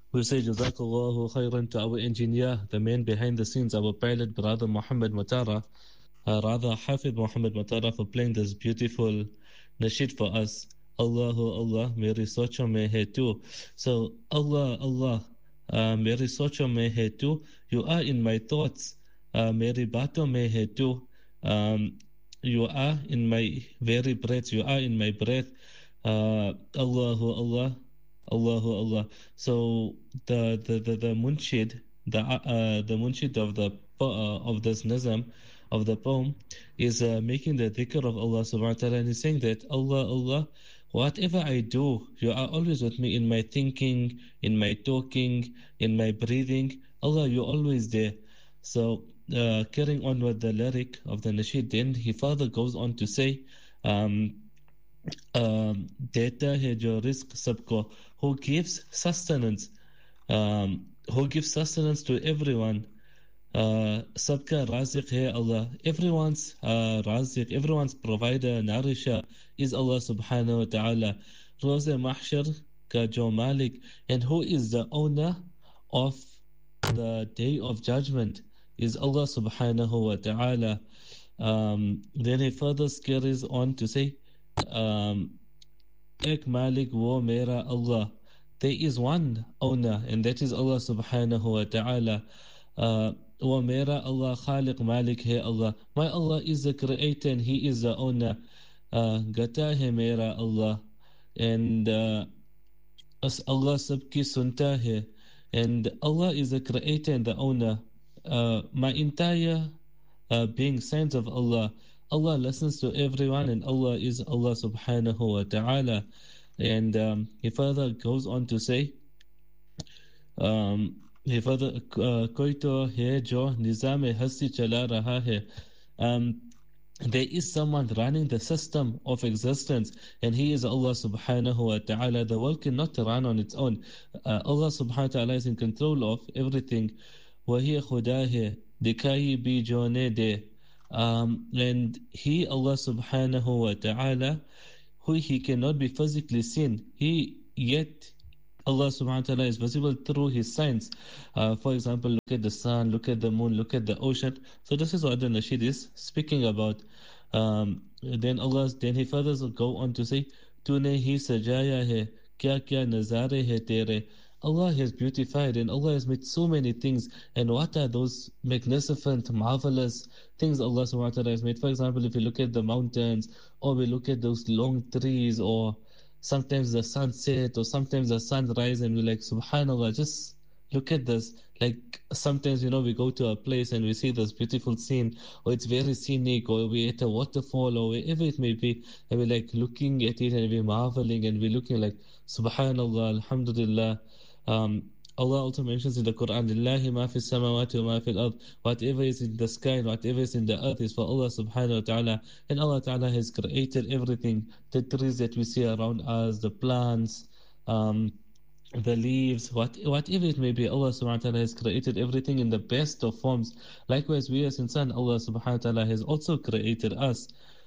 We say Jazakallahu khairan to our engineer, the man behind the scenes, our pilot, Brother Muhammad Matara, rather Hafid Muhammad Matara, for playing this beautiful nasheed for us. Allahu Allah, mere socho mein hai tu. So, Allah, Allah, mere socho mein hai tu. You are in my thoughts. Mere baton mein hai tu. You are in my very breath. You are in my breath. Allahu Allah. Allahu Allah. So the munshid, the munshid of this nazam, of the poem, is making the dhikr of Allah subhanahu wa ta'ala, and he's saying that Allah, Allah, whatever I do, you are always with me in my thinking, in my talking, in my breathing. Allah, you're always there. So carrying on with the lyric of the nasheed, then he further goes on to say, देता है जो risk सबको, who gives sustenance, who gives sustenance to everyone. Sabka raziq hai Allah. Everyone's raziq, everyone's provider, nourisher is Allah subhanahu wa ta'ala. Roze mahshar ka jo malik. And who is the owner of the day of judgment is Allah subhanahu wa ta'ala. Then he further carries on to say, Ek Malik wo mera Allah. There is one owner, and that is Allah subhanahu wa ta'ala. Wa mera Allah Khaliq Malik hai Allah. My Allah is the creator and He is the owner. Gata hai mera Allah. And as Allah sabki sunta hai. And Allah is the creator and the owner. My entire being signs of Allah. Allah listens to everyone, and Allah is Allah subhanahu wa ta'ala. And he further goes on to say, he further, कोई तो है जो निज़ाम हस्ती चला रहा है. There is someone running the system of existence, and He is Allah subhanahu wa ta'ala. The world cannot run on its own. Allah subhanahu wa ta'ala is in control of everything. وهي خدا है दिखाई भी जोने दे. And He, Allah subhanahu wa ta'ala, who He cannot be physically seen, yet Allah subhanahu wa ta'ala is visible through His signs. For example, look at the sun, look at the moon, look at the ocean. So this is what the nasheed is speaking about. Then He further go on to say, तूने ही सजाया है, क्या क्या नज़ारे है तेरे. Allah has beautified, and Allah has made so many things. And what are those magnificent, marvelous things Allah subhanahu wa ta'ala has made? For example, if you look at the mountains, or we look at those long trees, or sometimes the sunset, or sometimes the sunrise, and we're like, subhanallah, just look at this. Like sometimes, we go to a place and we see this beautiful scene, or it's very scenic, or we're at a waterfall, or wherever it may be, and we're like looking at it and we're marveling, and we're looking like, subhanallah, alhamdulillah. Allah also mentions in the Quran, Lillahi ma fi samawati wa ma fi al-ard. Whatever is in the sky and whatever is in the earth is for Allah subhanahu wa ta'ala. And Allah ta'ala has created everything. The trees that we see around us, the plants, the leaves, whatever it may be, Allah subhanahu wa ta'ala has created everything in the best of forms. Likewise, we as insan, Allah subhanahu wa ta'ala has also created us.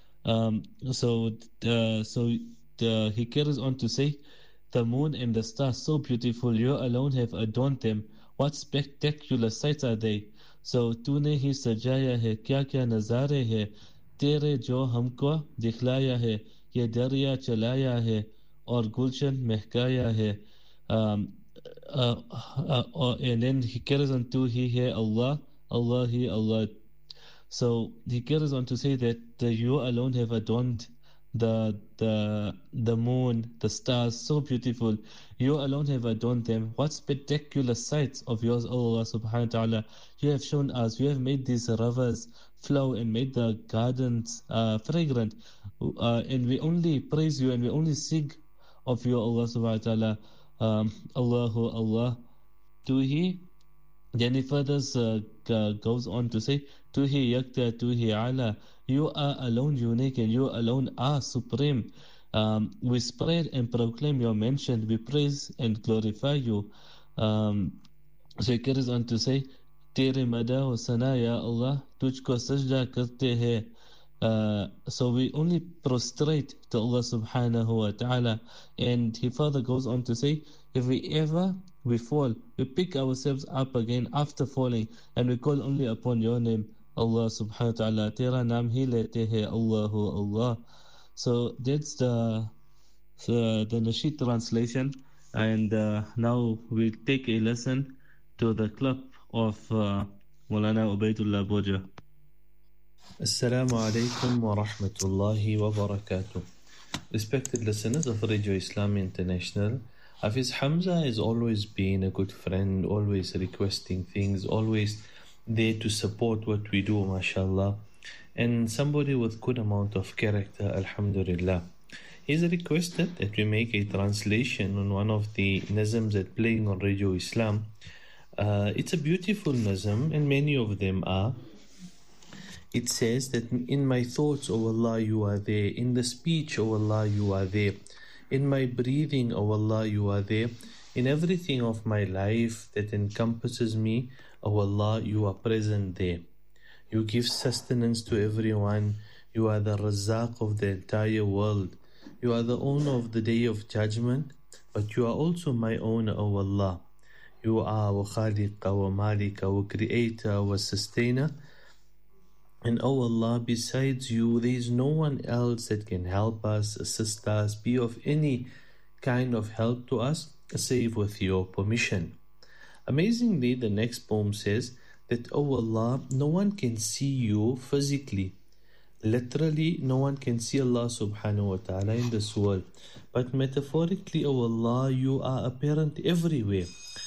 He carries on to say, the moon and the stars, so beautiful, you alone have adorned them. What spectacular sights are they? So, तूने ही सजाया है, क्या क्या नज़ारे हैं, तेरे जो हमको दिखलाया है, ये दरिया चलाया है, और गुलशन महकाया है. And then he carries on to, He है Allah, Allah, He, Allah. So, he carries on to say that you alone have adorned the moon, the stars, so beautiful. You alone have adorned them. What spectacular sights of yours, Allah subhanahu wa ta'ala. You have shown us, you have made these rivers flow and made the gardens fragrant. And we only praise you and we only seek of you, Allah subhanahu wa ta'ala. Allahu Allah. Then he further goes on to say, Tuhi yakta, Tuhi ala. You are alone unique and you alone are supreme. We spread and proclaim your mention. We praise and glorify you. So he carries on to say, Tere mada wa sana ya Allah, tujhko sajda karte hai. So we only prostrate to Allah subhanahu wa ta'ala. And he further goes on to say, if we fall, we pick ourselves up again after falling, and we call only upon your name, Allah subhanahu wa ta'ala. Tera naam hi lete hai, Allahu Allah. So that's the Nasheed translation. And now we'll take a lesson to the club of Maulana Ubaidullah Boja. Assalamu alaikum wa rahmatullahi wa barakatuh. Respected listeners of Radio Islam International, Hafiz Hamza has always been a good friend, always requesting things, always there to support what we do, mashallah, and somebody with good amount of character, alhamdulillah. He's requested that we make a translation on one of the nazms that playing on Radio Islam. It's a beautiful nazm, and many of them are. It says that in my thoughts, O Allah, you are there. In the speech, O Allah, you are there. In my breathing, O Allah, you are there. In everything of my life that encompasses me, O Allah, you are present there. You give sustenance to everyone. You are the Razzaq of the entire world. You are the owner of the Day of Judgment, but you are also my owner, O Allah. You are our Khaliq, our Malik, our Creator, our Sustainer. And O Allah, besides you, there is no one else that can help us, assist us, be of any kind of help to us, save with your permission. Amazingly, the next poem says that, O Allah, no one can see you physically. Literally, no one can see Allah subhanahu wa ta'ala in this world. But metaphorically, O Allah, you are apparent everywhere.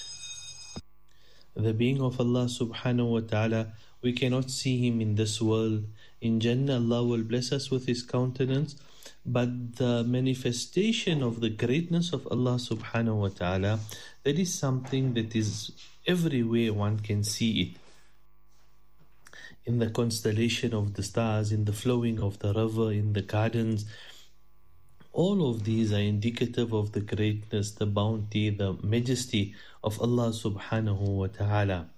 The being of Allah subhanahu wa ta'ala, we cannot see him in this world. In Jannah, Allah will bless us with his countenance. But the manifestation of the greatness of Allah subhanahu wa ta'ala, that is something that is everywhere, one can see it. In the constellation of the stars, in the flowing of the river, in the gardens. All of these are indicative of the greatness, the bounty, the majesty of Allah subhanahu wa ta'ala.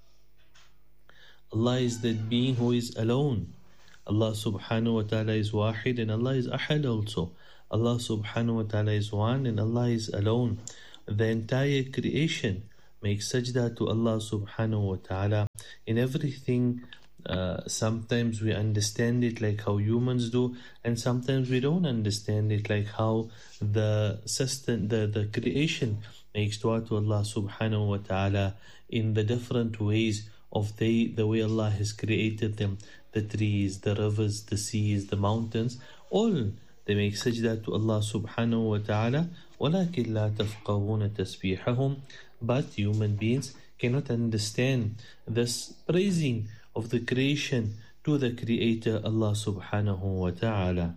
Allah is that being who is alone. Allah subhanahu wa ta'ala is wahid and Allah is ahad also. Allah subhanahu wa ta'ala is one and Allah is alone. The entire creation makes sajda to Allah subhanahu wa ta'ala in everything. Sometimes we understand it like how humans do, and sometimes we don't understand it like how the creation makes dua to Allah subhanahu wa ta'ala in the different ways of the way Allah has created them, the trees, the rivers, the seas, the mountains, all they make sajda to Allah subhanahu wa ta'ala. وَلَكِنْ لَا تَفْقَهُونَ تَسْبِيحَهُمْ. But human beings cannot understand this praising of the creation to the Creator, Allah subhanahu wa ta'ala.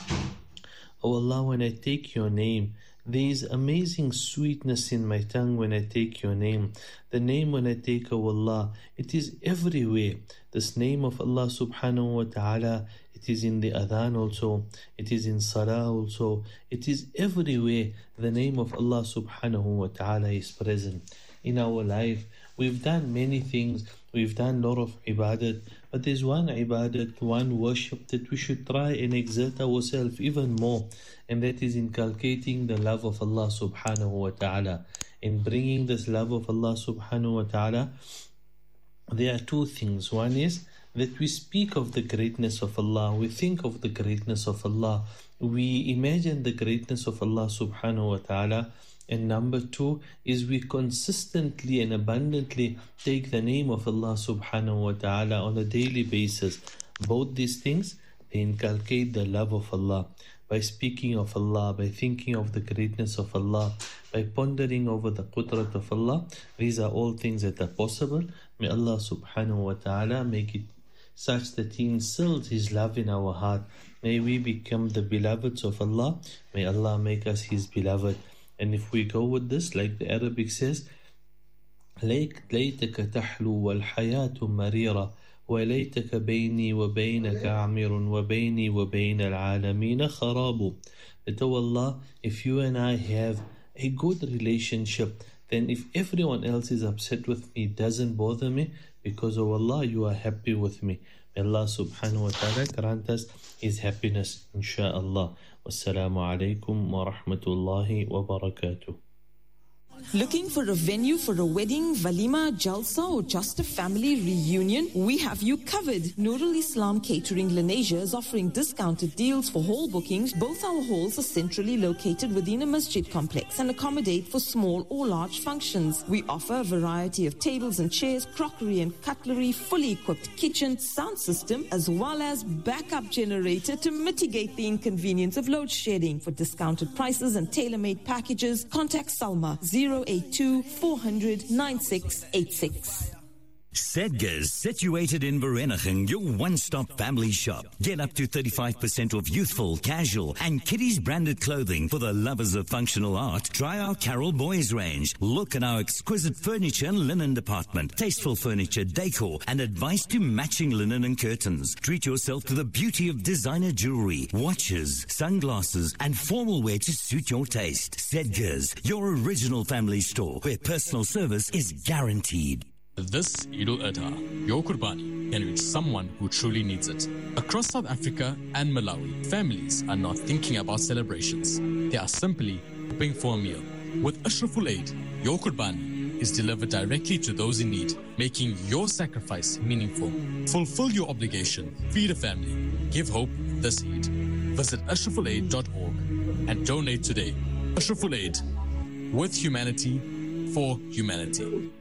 Oh Allah, when I take your name, there is amazing sweetness in my tongue when I take your name. The name when I take, O Allah, it is everywhere. This name of Allah subhanahu wa ta'ala, it is in the adhan also, it is in salah also, it is everywhere. The name of Allah subhanahu wa ta'ala is present. In our life, we've done many things, we've done a lot of ibadat, but there's one ibadat, one worship that we should try and exert ourselves even more, and that is inculcating the love of Allah subhanahu wa ta'ala. In bringing this love of Allah subhanahu wa ta'ala, there are two things. One is that we speak of the greatness of Allah, we think of the greatness of Allah, we imagine the greatness of Allah subhanahu wa ta'ala. And number two is we consistently and abundantly take the name of Allah subhanahu wa ta'ala on a daily basis. Both these things, they inculcate the love of Allah. By speaking of Allah, by thinking of the greatness of Allah, by pondering over the qudrat of Allah, these are all things that are possible. May Allah subhanahu wa ta'ala make it such that He instills His love in our heart. May we become the beloveds of Allah. May Allah make us His beloved. And if we go with this, like the Arabic says, ليتك تحلو والحياة مريرة وليتك بيني وبينك عمير وبيني وبين العالمين خراب. That, oh Allah, if you and I have a good relationship, then if everyone else is upset with me, it doesn't bother me, because, oh Allah, you are happy with me. May Allah subhanahu wa ta'ala grant us His happiness, insha'Allah. Wassalamu alaikum wa rahmatullahi wa barakatuh. Looking for a venue for a wedding, walima, jalsa, or just a family reunion? We have you covered. Nurul Islam Catering Lenasia is offering discounted deals for hall bookings. Both our halls are centrally located within a masjid complex and accommodate for small or large functions. We offer a variety of tables and chairs, crockery and cutlery, fully equipped kitchen, sound system, as well as backup generator to mitigate the inconvenience of load shedding. For discounted prices and tailor-made packages, contact Salma 082 400 9686. Sedgars, situated in Vereeniging, your one-stop family shop. Get up to 35% off youthful, casual, and kiddies branded clothing for the lovers of functional art. Try our Carol Boys range. Look at our exquisite furniture and linen department. Tasteful furniture, decor, and advice to matching linen and curtains. Treat yourself to the beauty of designer jewelry, watches, sunglasses, and formal wear to suit your taste. Sedgars, your original family store where personal service is guaranteed. This Eid al-Adha, your Qurbani can reach someone who truly needs it. Across South Africa and Malawi, families are not thinking about celebrations. They are simply hoping for a meal. With Ashraful Aid, your Qurbani is delivered directly to those in need, making your sacrifice meaningful. Fulfill your obligation, feed a family, give hope this Eid. Visit ashrafulaid.org and donate today. Ashraful Aid, with humanity, for humanity.